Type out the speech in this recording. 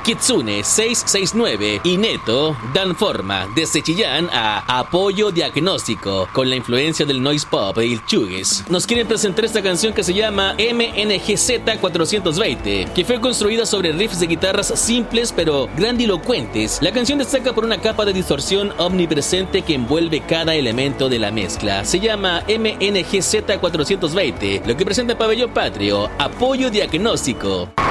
Kitsune 669 y Neto dan forma desde Chillán a Apoyo Diagnóstico, con la influencia del noise pop y el shoegaze. Nos quieren presentar esta canción que se llama MNGZ 420, que fue construida sobre riffs de guitarras simples pero grandilocuentes. La canción destaca por una capa de distorsión omnipresente que envuelve cada elemento de la mezcla. Se llama MNGZ 420, lo que presenta Pabellón Patrio, Apoyo Diagnóstico.